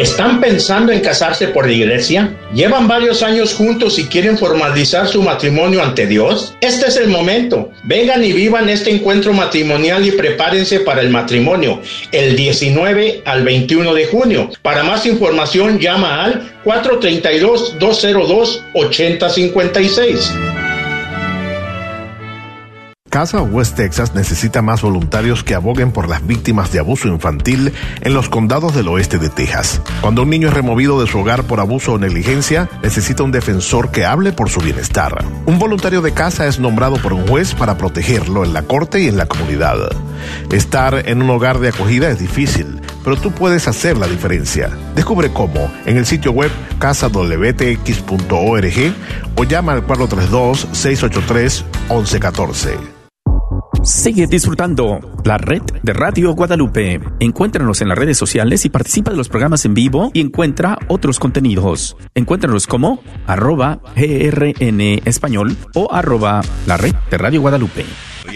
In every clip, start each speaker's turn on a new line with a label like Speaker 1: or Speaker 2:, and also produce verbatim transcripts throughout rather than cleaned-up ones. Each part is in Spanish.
Speaker 1: ¿Están pensando en casarse por la iglesia? ¿Llevan varios años juntos y quieren formalizar su matrimonio ante Dios? Este es el momento. Vengan y vivan este encuentro matrimonial y prepárense para el matrimonio el diecinueve al veintiuno de junio. Para más información llama al cuatro tres dos, dos cero dos, ocho cero cinco seis.
Speaker 2: Casa West Texas necesita más voluntarios que aboguen por las víctimas de abuso infantil en los condados del oeste de Texas. Cuando un niño es removido de su hogar por abuso o negligencia, necesita un defensor que hable por su bienestar. Un voluntario de casa es nombrado por un juez para protegerlo en la corte y en la comunidad. Estar en un hogar de acogida es difícil, pero tú puedes hacer la diferencia. Descubre cómo en el sitio web casa w t x punto org o llama al cuatro tres dos, seis ocho tres, once catorce.
Speaker 3: Sigue disfrutando la red de Radio Guadalupe. Encuéntranos en las redes sociales y participa de los programas en vivo y encuentra otros contenidos. Encuéntranos como arroba grn español o arroba la red de Radio Guadalupe.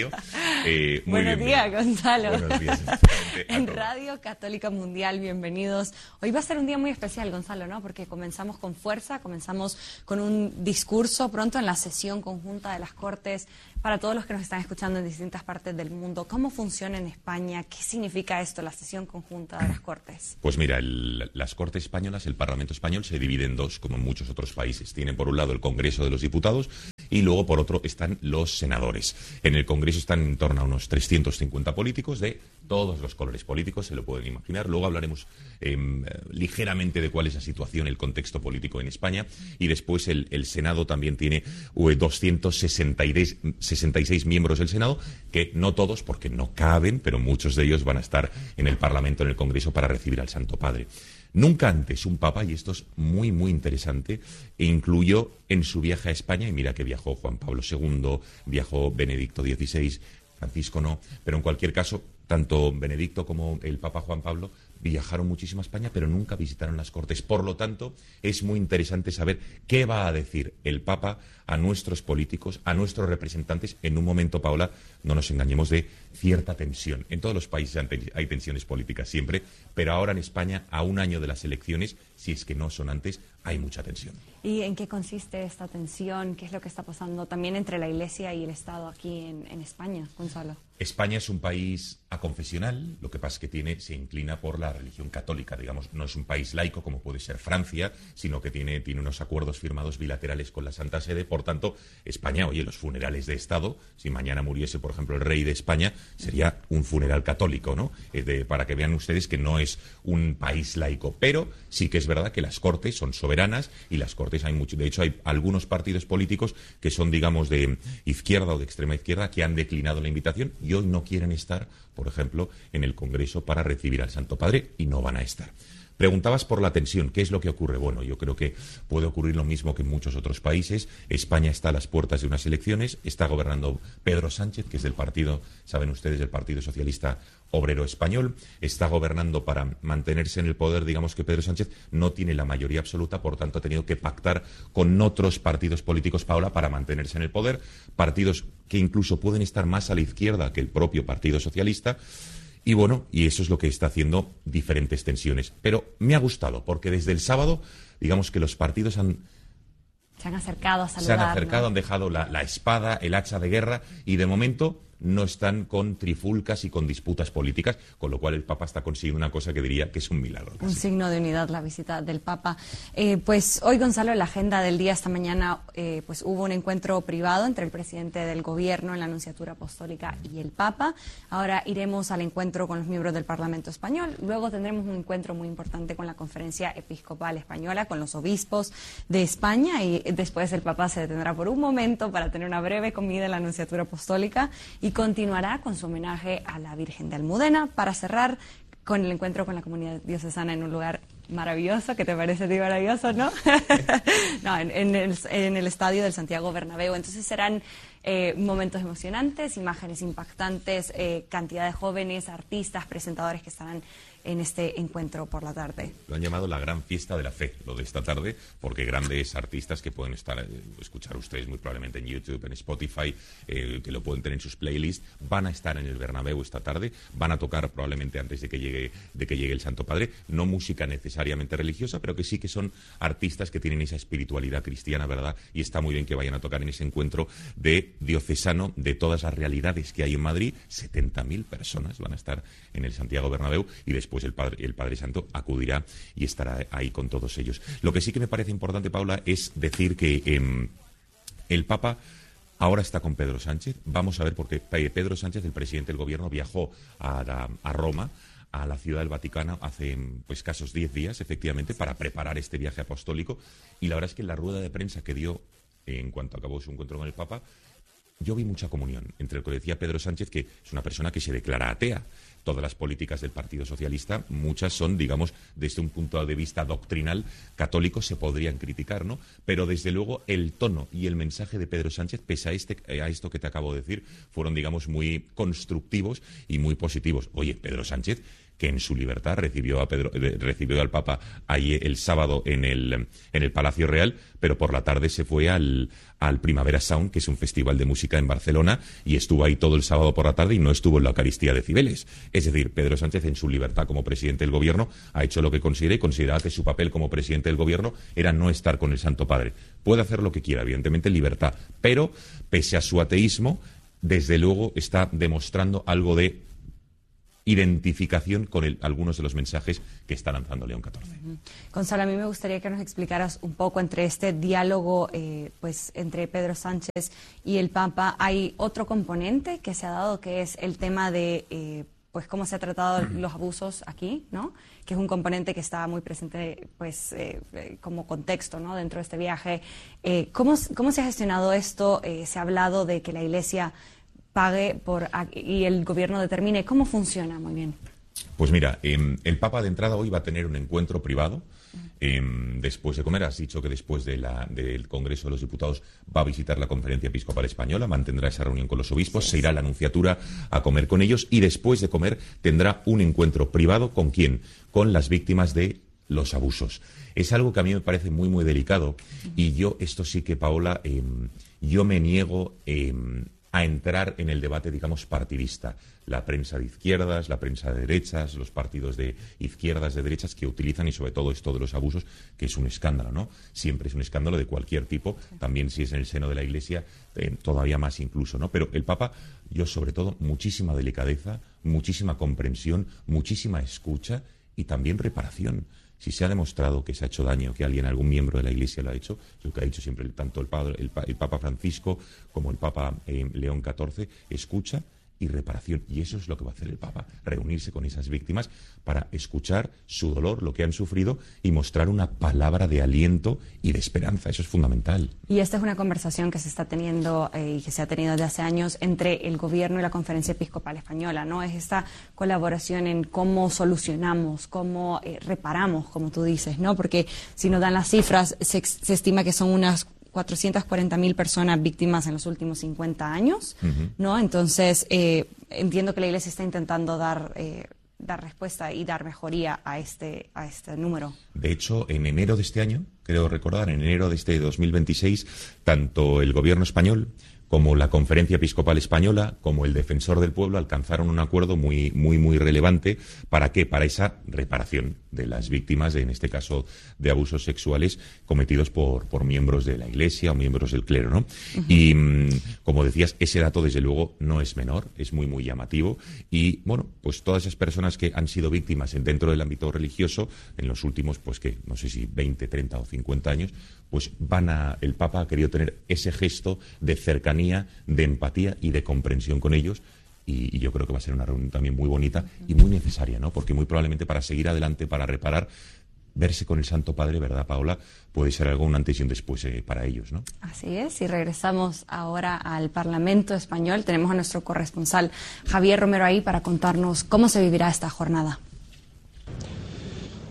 Speaker 4: Eh, muy
Speaker 5: Buenos
Speaker 4: bien,
Speaker 5: días,
Speaker 4: bien.
Speaker 5: Gonzalo.
Speaker 4: Buenos días.
Speaker 5: En Radio Católica Mundial, bienvenidos. Hoy va a ser un día muy especial, Gonzalo, ¿no? Porque comenzamos con fuerza, comenzamos con un discurso pronto en la sesión conjunta de las Cortes. Para todos los que nos están escuchando en distintas partes del mundo, ¿cómo funciona en España? ¿Qué significa esto, la sesión conjunta de las Cortes?
Speaker 4: Pues mira, el, las Cortes españolas, el Parlamento español, se divide en dos, como en muchos otros países. Tienen por un lado el Congreso de los Diputados y luego por otro están los senadores. En el Congreso están en torno a unos trescientos cincuenta políticos de todos los colores políticos, se lo pueden imaginar. Luego hablaremos eh, ligeramente de cuál es la situación, el contexto político en España. Y después el, el Senado también tiene eh, doscientos sesenta y seis miembros del Senado, que no todos, porque no caben, pero muchos de ellos van a estar en el Parlamento, en el Congreso, para recibir al Santo Padre. Nunca antes un papa, y esto es muy, muy interesante, incluyó en su viaje a España, y mira que viajó Juan Pablo segundo, viajó Benedicto dieciséis, Francisco no, pero en cualquier caso, tanto Benedicto como el Papa Juan Pablo viajaron muchísimo a España, pero nunca visitaron las Cortes. Por lo tanto, es muy interesante saber qué va a decir el Papa a nuestros políticos, a nuestros representantes, en un momento, Paola, no nos engañemos, de cierta tensión. En todos los países hay tensiones políticas siempre, pero ahora en España, a un año de las elecciones, si es que no son antes, hay mucha tensión.
Speaker 5: ¿Y en qué consiste esta tensión? ¿Qué es lo que está pasando también entre la Iglesia y el Estado aquí en, en España, Gonzalo?
Speaker 4: España es un país aconfesional, lo que pasa es que tiene, se inclina por la religión católica, digamos, no es un país laico como puede ser Francia, sino que tiene, tiene unos acuerdos firmados bilaterales con la Santa Sede. Por tanto, España, oye, los funerales de Estado, si mañana muriese, por ejemplo, el rey de España, sería un funeral católico, ¿no? Eh, de, para que vean ustedes que no es un país laico, pero sí que es verdad que las Cortes son soberanas y las Cortes hay mucho, de hecho hay algunos partidos políticos que son, digamos, de izquierda o de extrema izquierda que han declinado la invitación y hoy no quieren estar, por ejemplo, en el Congreso para recibir al Santo Padre y no van a estar. Preguntabas por la tensión, ¿qué es lo que ocurre? Bueno, yo creo que puede ocurrir lo mismo que en muchos otros países. España está a las puertas de unas elecciones, está gobernando Pedro Sánchez, que es del partido, saben ustedes, del Partido Socialista Obrero Español, está gobernando para mantenerse en el poder. Digamos que Pedro Sánchez no tiene la mayoría absoluta, por tanto ha tenido que pactar con otros partidos políticos, Paula, para mantenerse en el poder, partidos que incluso pueden estar más a la izquierda que el propio Partido Socialista. Y bueno, y eso es lo que está haciendo diferentes tensiones. Pero me ha gustado, porque desde el sábado, digamos que los partidos han...
Speaker 5: Se han acercado a saludar.
Speaker 4: Se han acercado,
Speaker 5: ¿no?
Speaker 4: han dejado la, la espada, el hacha de guerra, y de momento no están con trifulcas y con disputas políticas, con lo cual el Papa está consiguiendo una cosa que diría que es un milagro. Casi.
Speaker 5: Un signo de unidad, la visita del Papa. Eh, pues hoy, Gonzalo, en la agenda del día, esta mañana, eh, pues hubo un encuentro privado entre el presidente del Gobierno en la Nunciatura Apostólica y el Papa. Ahora iremos al encuentro con los miembros del Parlamento Español. Luego tendremos un encuentro muy importante con la Conferencia Episcopal Española, con los obispos de España, y después el Papa se detendrá por un momento para tener una breve comida en la Nunciatura Apostólica y continuará con su homenaje a la Virgen de Almudena para cerrar con el encuentro con la comunidad diocesana en un lugar maravilloso. ¿Qué te parece a ti maravilloso, no? no, en, en, el, en el estadio del Santiago Bernabéu. Entonces serán eh, momentos emocionantes, imágenes impactantes, eh, cantidad de jóvenes, artistas, presentadores que estarán en este encuentro por la tarde.
Speaker 4: Lo han llamado la gran fiesta de la fe, lo de esta tarde, porque grandes artistas que pueden estar, eh, escuchar ustedes muy probablemente en YouTube, en Spotify, eh, que lo pueden tener en sus playlists, van a estar en el Bernabéu esta tarde, van a tocar probablemente antes de que llegue, de que llegue el Santo Padre, no música necesariamente religiosa, pero que sí que son artistas que tienen esa espiritualidad cristiana, ¿verdad? Y está muy bien que vayan a tocar en ese encuentro de diocesano de todas las realidades que hay en Madrid. setenta mil personas van a estar en el Santiago Bernabéu y después el Padre, el Padre Santo acudirá y estará ahí con todos ellos. Lo que sí que me parece importante, Paula, es decir que eh, el Papa ahora está con Pedro Sánchez. Vamos a ver, porque Pedro Sánchez, el presidente del gobierno, viajó a, a Roma, a la Ciudad del Vaticano, hace pues escasos diez días, efectivamente, para preparar este viaje apostólico. Y la verdad es que en la rueda de prensa que dio eh, en cuanto acabó su encuentro con el Papa, yo vi mucha comunión entre lo que decía Pedro Sánchez, que es una persona que se declara atea. Todas las políticas del Partido Socialista, muchas son, digamos, desde un punto de vista doctrinal católico, se podrían criticar, ¿no? Pero desde luego el tono y el mensaje de Pedro Sánchez, pese a, este, a esto que te acabo de decir, fueron, digamos, muy constructivos y muy positivos. Oye, Pedro Sánchez, que en su libertad recibió a Pedro, eh, recibió al Papa ahí el sábado en el, en el Palacio Real, pero por la tarde se fue al, al Primavera Sound, que es un festival de música en Barcelona, y estuvo ahí todo el sábado por la tarde y no estuvo en la Eucaristía de Cibeles. Es decir, Pedro Sánchez, en su libertad como presidente del Gobierno, ha hecho lo que considera y consideraba que su papel como presidente del Gobierno era no estar con el Santo Padre. Puede hacer lo que quiera, evidentemente, libertad, pero pese a su ateísmo, desde luego está demostrando algo de identificación con el, algunos de los mensajes que está lanzando León catorce.
Speaker 5: Uh-huh. Gonzalo, a mí me gustaría que nos explicaras un poco entre este diálogo eh, pues entre Pedro Sánchez y el Papa. Hay otro componente que se ha dado, que es el tema de eh, pues cómo se ha tratado los abusos aquí, ¿no? Que es un componente que está muy presente pues eh, como contexto, ¿no? Dentro de este viaje. Eh, ¿cómo, ¿Cómo se ha gestionado esto? Eh, se ha hablado de que la Iglesia pague por y el gobierno determine. ¿Cómo funciona? Muy bien.
Speaker 4: Pues mira, eh, el Papa de entrada hoy va a tener un encuentro privado eh, después de comer. Has dicho que después de la, del Congreso de los Diputados va a visitar la Conferencia Episcopal Española, mantendrá esa reunión con los obispos, sí, se irá a la Nunciatura a comer con ellos y después de comer tendrá un encuentro privado. ¿Con quién? Con las víctimas de los abusos. Es algo que a mí me parece muy, muy delicado y yo, esto sí que, Paola, eh, yo me niego Eh, a entrar en el debate, digamos, partidista. La prensa de izquierdas, la prensa de derechas, los partidos de izquierdas, de derechas, que utilizan, y sobre todo esto de los abusos, que es un escándalo, ¿no? Siempre es un escándalo de cualquier tipo, también si es en el seno de la Iglesia, eh, todavía más incluso, ¿no? Pero el Papa, yo sobre todo, muchísima delicadeza, muchísima comprensión, muchísima escucha y también reparación. Si se ha demostrado que se ha hecho daño, que alguien, algún miembro de la Iglesia lo ha hecho, lo que ha dicho siempre tanto el, padre, el, el Papa Francisco como el Papa eh, León catorce, escucha y reparación. Y eso es lo que va a hacer el Papa, reunirse con esas víctimas para escuchar su dolor, lo que han sufrido, y mostrar una palabra de aliento y de esperanza. Eso es fundamental.
Speaker 5: Y esta es una conversación que se está teniendo eh, y que se ha tenido desde hace años entre el Gobierno y la Conferencia Episcopal Española, ¿no? Es esta colaboración en cómo solucionamos, cómo eh, reparamos, como tú dices, ¿no? Porque si nos dan las cifras, se, se estima que son unas cuatrocientas cuarenta mil personas víctimas en los últimos cincuenta años, uh-huh. ¿no? Entonces, eh, entiendo que la Iglesia está intentando dar, eh, dar respuesta y dar mejoría a este, a este número.
Speaker 4: De hecho, en enero de este año, creo recordar, en enero de este dos mil veintiséis, tanto el Gobierno español como la Conferencia Episcopal Española, como el Defensor del Pueblo, alcanzaron un acuerdo muy, muy, muy relevante. ¿Para qué? Para esa reparación de las víctimas, de, en este caso, de abusos sexuales cometidos por, por miembros de la Iglesia o miembros del clero, ¿no? Uh-huh. Y, como decías, ese dato, desde luego, no es menor, es muy, muy llamativo. Y, bueno, pues todas esas personas que han sido víctimas dentro del ámbito religioso, en los últimos, pues que, no sé si veinte, treinta o cincuenta años, pues van a, el Papa ha querido tener ese gesto de cercanía, de empatía y de comprensión con ellos, y, y yo creo que va a ser una reunión también muy bonita y muy necesaria, ¿no? Porque muy probablemente para seguir adelante, para reparar, verse con el Santo Padre, ¿verdad, Paola? Puede ser algo, un antes y un después eh, para ellos, ¿no?
Speaker 5: Así es, y regresamos ahora al Parlamento Español. Tenemos a nuestro corresponsal Javier Romero ahí para contarnos cómo se vivirá esta jornada.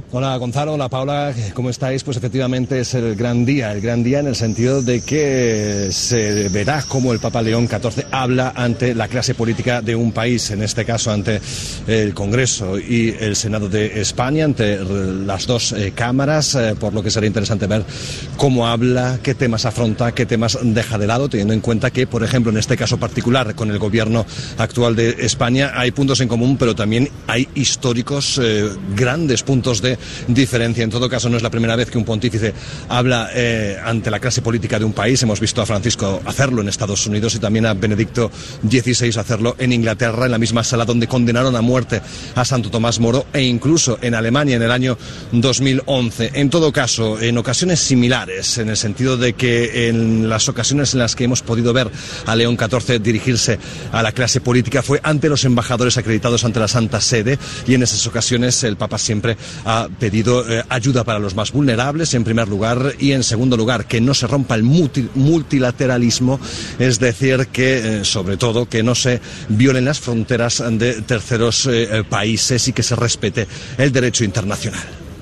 Speaker 6: Hola Gonzalo, hola Paula, ¿cómo estáis? Pues efectivamente es el gran día, el gran día en el sentido de que se verá cómo el Papa León catorce habla ante la clase política de un país, en este caso ante el Congreso y el Senado de España, ante las dos eh, cámaras, eh, por lo que será interesante ver cómo habla, qué temas afronta, qué temas deja de lado, teniendo en cuenta que, por ejemplo, en este caso particular con el gobierno actual de España hay puntos en común, pero también hay históricos eh, grandes puntos de diferencia. En todo caso, no es la primera vez que un pontífice habla eh, ante la clase política de un país. Hemos visto a Francisco hacerlo en Estados Unidos y también a Benedicto dieciséis hacerlo en Inglaterra, en la misma sala donde condenaron a muerte a Santo Tomás Moro, e incluso en Alemania en el año dos mil once. En todo caso, en ocasiones similares, en el sentido de que en las ocasiones en las que hemos podido ver a León catorce dirigirse a la clase política fue ante los embajadores acreditados ante la Santa Sede, y en esas ocasiones el Papa siempre ha pedido eh, ayuda para los más vulnerables, en primer lugar, y en segundo lugar, que no se rompa el multi multilateralismo, es decir, que, eh, sobre todo, que no se violen las fronteras de terceros eh, países y que se respete el derecho internacional.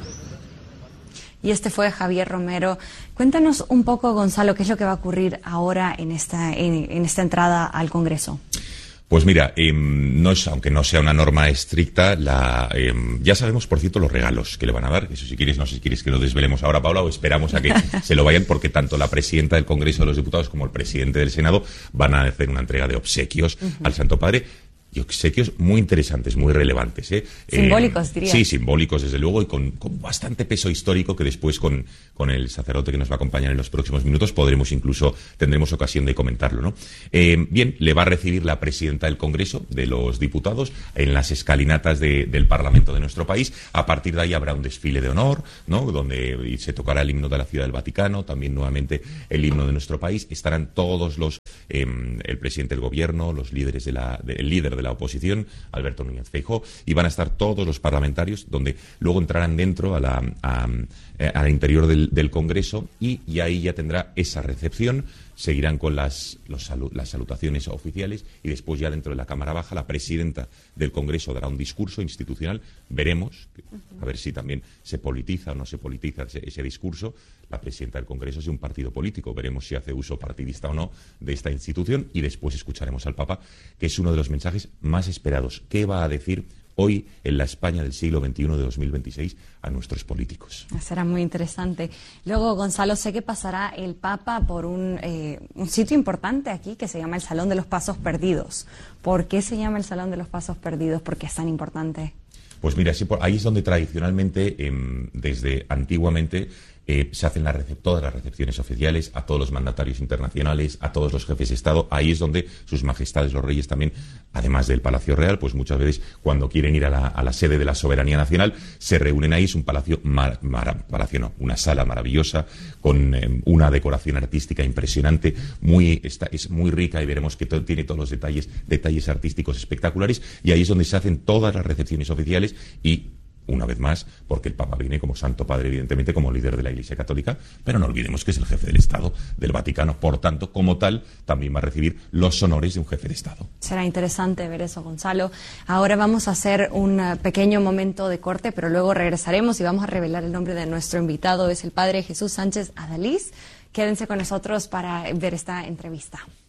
Speaker 5: Y este fue Javier Romero. Cuéntanos un poco, Gonzalo, qué es lo que va a ocurrir ahora en esta, en, en esta entrada al Congreso.
Speaker 4: Pues mira, eh, no es, aunque no sea una norma estricta, la, eh, ya sabemos, por cierto, los regalos que le van a dar. Eso, si quieres, no sé si quieres que lo desvelemos ahora, Paula, o esperamos a que se lo vayan, porque tanto la presidenta del Congreso de los Diputados como el presidente del Senado van a hacer una entrega de obsequios uh-huh. al Santo Padre. Y obsequios muy interesantes, muy relevantes. ¿eh?
Speaker 5: Simbólicos,
Speaker 4: eh,
Speaker 5: diría.
Speaker 4: Sí, simbólicos, desde luego, y con, con bastante peso histórico, que después con, con el sacerdote que nos va a acompañar en los próximos minutos podremos incluso, tendremos ocasión de comentarlo, ¿no? Eh, bien, le va a recibir la presidenta del Congreso de los Diputados en las escalinatas de, del Parlamento de nuestro país. A partir de ahí habrá un desfile de honor, ¿no? Donde se tocará el himno de la Ciudad del Vaticano, también nuevamente el himno de nuestro país. Estarán todos los, eh, el presidente del Gobierno, los líderes de la, de, el líder de la oposición, Alberto Núñez Feijóo, y van a estar todos los parlamentarios, donde luego entrarán dentro a la, a, a, al interior del, del Congreso, y, y ahí ya tendrá esa recepción. Seguirán con las, los salu las salutaciones oficiales, y después ya dentro de la Cámara Baja la presidenta del Congreso dará un discurso institucional. Veremos, a ver si también se politiza o no se politiza ese, ese discurso. La presidenta del Congreso es de un partido político, veremos si hace uso partidista o no de esta institución, y después escucharemos al Papa, que es uno de los mensajes más esperados. ¿Qué va a decir hoy en la España del siglo veintiuno de dos mil veintiséis a nuestros políticos?
Speaker 5: Será muy interesante. Luego, Gonzalo, sé que pasará el Papa por un, eh, un sitio importante aquí que se llama el Salón de los Pasos Perdidos. ¿Por qué se llama el Salón de los Pasos Perdidos? ¿Por qué es tan importante?
Speaker 4: Pues mira, sí, por, ahí es donde tradicionalmente, eh, desde antiguamente, Eh, se hacen las todas las recepciones oficiales a todos los mandatarios internacionales, a todos los jefes de Estado. Ahí es donde sus majestades, los reyes, también, además del Palacio Real, pues muchas veces cuando quieren ir a la, a la sede de la soberanía nacional, se reúnen ahí. Es un palacio, mar, mar, palacio no, una sala maravillosa, con eh, una decoración artística impresionante, muy, está, es muy rica, y veremos que to, tiene todos los detalles, detalles artísticos espectaculares, y ahí es donde se hacen todas las recepciones oficiales. Y una vez más, porque el Papa viene como Santo Padre, evidentemente, como líder de la Iglesia Católica, pero no olvidemos que es el jefe del Estado del Vaticano. Por tanto, como tal, también va a recibir los honores de un jefe de Estado.
Speaker 5: Será interesante ver eso, Gonzalo. Ahora vamos a hacer un pequeño momento de corte, pero luego regresaremos y vamos a revelar el nombre de nuestro invitado. Es el Padre Jesús Sánchez Adalís. Quédense con nosotros para ver esta entrevista.